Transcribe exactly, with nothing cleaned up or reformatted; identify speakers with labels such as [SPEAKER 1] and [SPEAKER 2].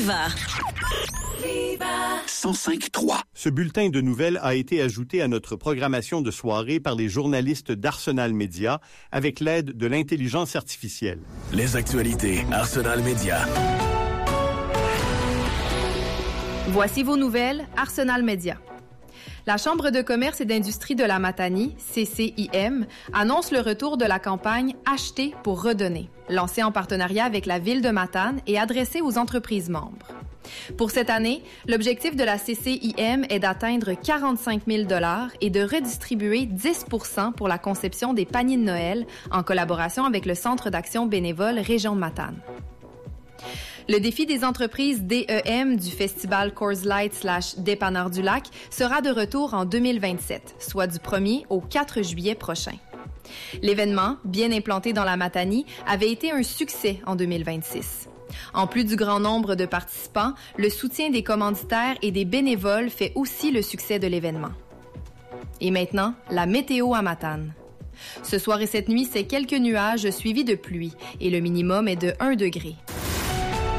[SPEAKER 1] Viva! Viva!
[SPEAKER 2] cent cinq trois.
[SPEAKER 3] Ce bulletin de nouvelles a été ajouté à notre programmation de soirée par les journalistes d'Arsenal Média avec l'aide de l'intelligence artificielle.
[SPEAKER 2] Les actualités Arsenal Média.
[SPEAKER 4] Voici vos nouvelles Arsenal Média. La Chambre de commerce et d'industrie de la Matanie, C C I M, annonce le retour de la campagne « Acheter pour redonner », lancée en partenariat avec la Ville de Matane et adressée aux entreprises membres. Pour cette année, l'objectif de la C C I M est d'atteindre quarante-cinq mille dollars et de redistribuer dix pour cent pour la conception des paniers de Noël en collaboration avec le Centre d'action bénévole Région de Matane. Le défi des entreprises D E M du festival Coors Light slash Dépanneur du Lac sera de retour en deux mille vingt-sept, soit du premier au quatre juillet prochain. L'événement, bien implanté dans la Matanie, avait été un succès en deux mille vingt-six. En plus du grand nombre de participants, le soutien des commanditaires et des bénévoles fait aussi le succès de l'événement. Et maintenant, la météo à Matane. Ce soir et cette nuit, c'est quelques nuages suivis de pluie et le minimum est de un degré.